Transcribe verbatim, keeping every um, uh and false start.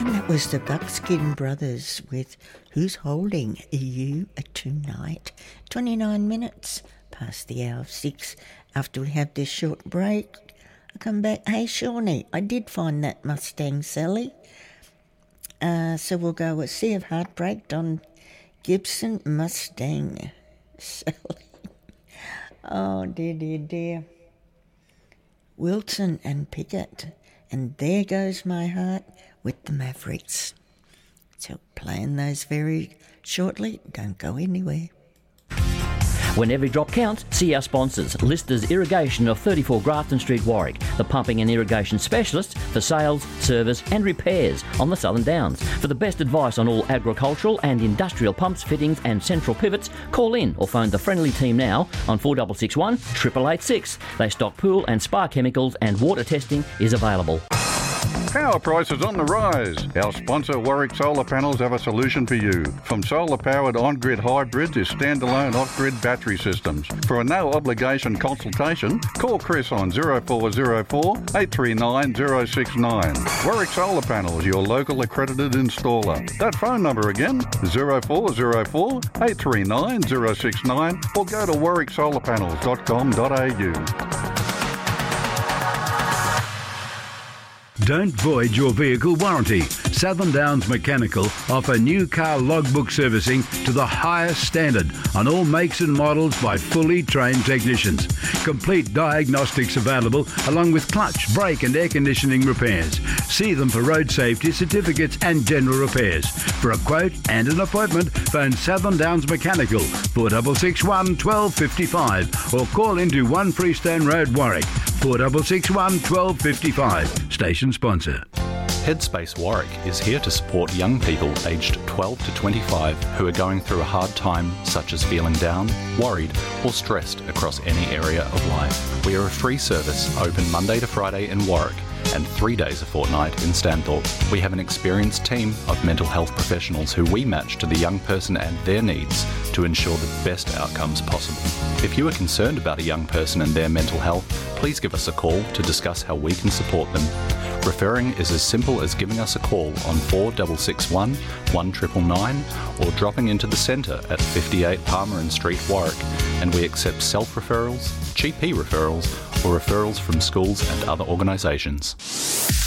That was the Buckskin Brothers with Who's Holding You Tonight. twenty-nine minutes past the hour of six. After we have this short break, I come back. Hey, Shawnee, I did find that Mustang, Sally. Uh, so we'll go with Sea of Heartbreak, Don Gibson, Mustang, Sally. Oh, dear, dear, dear. Wilson and Pickett. And There Goes My Heart with the Mavericks. So playing those very shortly. Don't go anywhere. When every drop counts, see our sponsors. Listers Irrigation of thirty-four Grafton Street, Warwick. The pumping and irrigation specialist for sales, service and repairs on the Southern Downs. For the best advice on all agricultural and industrial pumps, fittings and central pivots, call in or phone the friendly team now on four six six one, eight eight eight six. They stock pool and spa chemicals and water testing is available. Power prices on the rise. Our sponsor Warwick Solar Panels have a solution for you. From solar-powered on-grid hybrids to standalone off-grid battery systems. For a no-obligation consultation, call Chris on zero four zero four, eight three nine, zero six nine. Warwick Solar Panels, your local accredited installer. That phone number again, zero four zero four, eight three nine, zero six nine, or go to warwick solar panels dot com dot a u. Don't void your vehicle warranty. Southern Downs Mechanical offer new car logbook servicing to the highest standard on all makes and models by fully trained technicians. Complete diagnostics available along with clutch, brake and air conditioning repairs. See them for road safety certificates and general repairs. For a quote and an appointment, phone Southern Downs Mechanical four six six one, one two five five or call into one Freestone Road, Warwick four six six one, one two five five. Station sponsor. Headspace Warwick is here to support young people aged twelve to twenty-five who are going through a hard time, such as feeling down, worried or stressed across any area of life. We are a free service, open Monday to Friday in Warwick and three days a fortnight in Stanthorpe. We have an experienced team of mental health professionals who we match to the young person and their needs to ensure the best outcomes possible. If you are concerned about a young person and their mental health, please give us a call to discuss how we can support them. Referring is as simple as giving us a call on four six six one, one nine nine nine or dropping into the centre at fifty-eight Palmer Street, Warwick, and we accept self-referrals, G P referrals or referrals from schools and other organisations.